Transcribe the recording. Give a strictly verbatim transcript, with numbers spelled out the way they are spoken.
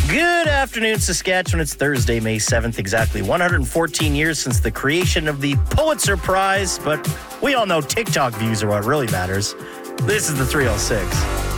Good afternoon, Saskatchewan. It's Thursday, May seventh, exactly one hundred fourteen years since the creation of the Pulitzer Prize, but we all know TikTok views are what really matters. This is the three oh six.